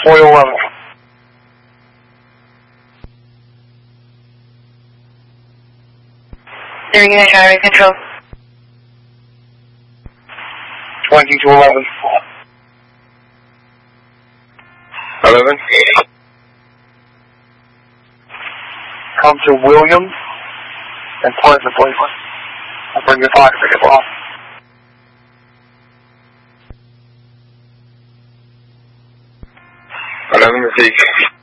4 to 11. There you go, driving control. 20 to 11. 11. Come to Williams and Pleasant, please. I'll bring your pocket ticket off. Receive.